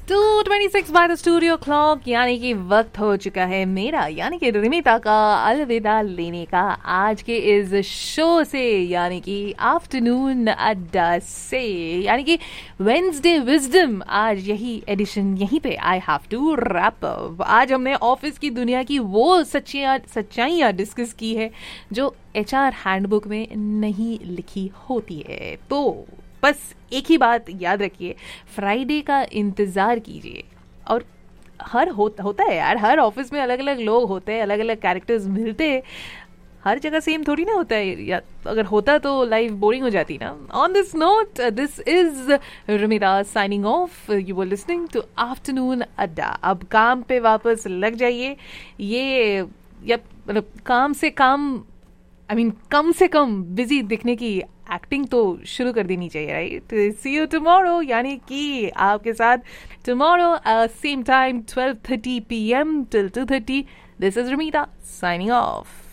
2:26 by the studio clock, यानी कि वक्त हो चुका है मेरा यानी कि रिमिता का अलविदा लेने का आज के इस शो से, यानी कि आफ्टरनून अड्डा से, यानी कि वेंसडे विजडम। आज यही एडिशन यहीं पे I have to wrap up. आज हमने ऑफिस की दुनिया की वो सच्चाइयाँ डिस्कस की है जो HR हैंडबुक में नहीं लिखी होती है। तो बस एक ही बात याद रखिए, फ्राइडे का इंतज़ार कीजिए। और होता है यार, हर ऑफिस में अलग अलग लोग होते हैं, अलग अलग कैरेक्टर्स मिलते हैं, हर जगह सेम थोड़ी ना होता है, या अगर होता तो लाइफ बोरिंग हो जाती ना। On this note, this is Ramita signing off. You are listening to afternoon अड्डा। अब काम पे वापस लग जाइए। ये मतलब काम से कम से कम बिजी दिखने की एक्टिंग तो शुरू कर देनी चाहिए, राइट? सी यू टुमारो, यानी कि आपके साथ tomorrow same time 12:30 PM till 2:30। This is रमीता signing off.